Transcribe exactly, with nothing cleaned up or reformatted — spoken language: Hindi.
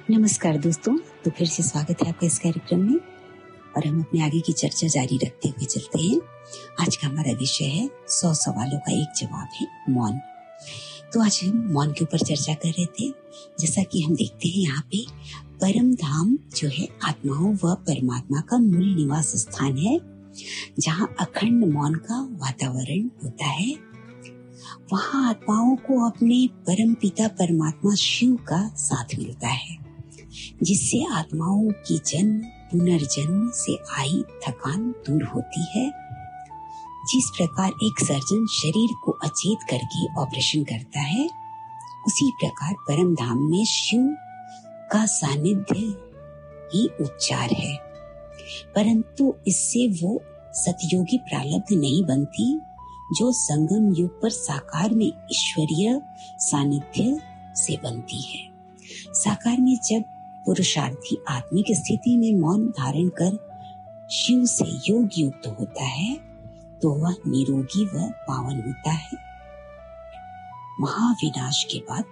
नमस्कार दोस्तों, तो फिर से स्वागत है आपका इस कार्यक्रम में और हम अपने आगे की चर्चा जारी रखते हुए चलते हैं। आज का हमारा विषय है सौ सवालों का एक जवाब है मौन। तो आज हम मौन के ऊपर चर्चा कर रहे थे। जैसा कि हम देखते हैं यहाँ पे परम धाम जो है आत्माओं व परमात्मा का मूल निवास स्थान है, जहाँ अखंड मौन का वातावरण होता है। वहाँ आत्माओं को अपने परम पिता परमात्मा शिव का साथ मिलता है, जिससे आत्माओं की जन्म पुनर्जन्म से आई थकान दूर होती है। जिस प्रकार एक सर्जन शरीर को अचेत करके ऑपरेशन करता है, उसी प्रकार परम धाम में शिव का सानिध्य ही उपचार है, परंतु इससे वो सतयोगी प्रारब्ध नहीं बनती जो संगम युग पर साकार में ईश्वरीय सानिध्य से बनती है। साकार में जब पुरुषार्थी आत्मिक स्थिति में मौन धारण कर शिव से योग युक्त होता है, तो वह निरोगी व पावन होता है। महाविनाश के बाद